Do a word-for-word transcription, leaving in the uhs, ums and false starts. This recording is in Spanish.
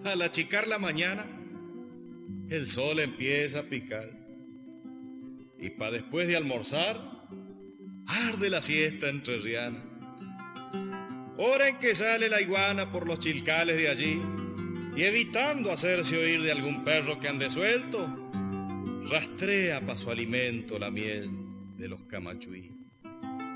Al achicar la mañana, el sol empieza a picar. Y pa' después de almorzar, arde la siesta entrerriana. Hora en que sale la iguana por los chilcales de allí, y evitando hacerse oír de algún perro que ande suelto, rastrea pa' su alimento la miel de los camachuí.